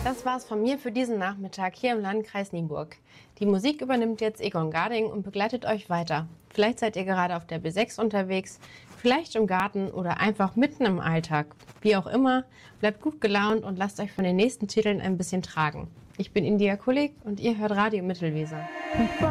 Das war's von mir für diesen Nachmittag hier im Landkreis Nienburg. Die Musik übernimmt jetzt Egon Garding und begleitet euch weiter. Vielleicht seid ihr gerade auf der B6 unterwegs, vielleicht im Garten oder einfach mitten im Alltag. Wie auch immer, bleibt gut gelaunt und lasst euch von den nächsten Titeln ein bisschen tragen. Ich bin India Kulik und ihr hört Radio Mittelweser.